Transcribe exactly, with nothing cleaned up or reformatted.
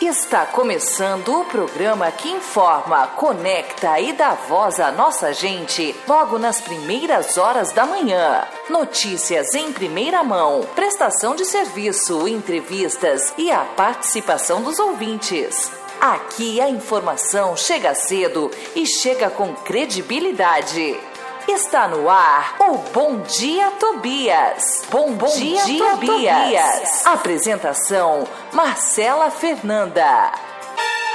Está começando o programa que informa, conecta e dá voz à nossa gente logo nas primeiras horas da manhã. Notícias em primeira mão, prestação de serviço, entrevistas e a participação dos ouvintes. Aqui a informação chega cedo e chega com credibilidade. Está no ar o Bom Dia Tobias. Bom, Bom Dia, Dia Tobias. Tobias. Apresentação Marcela Fernanda.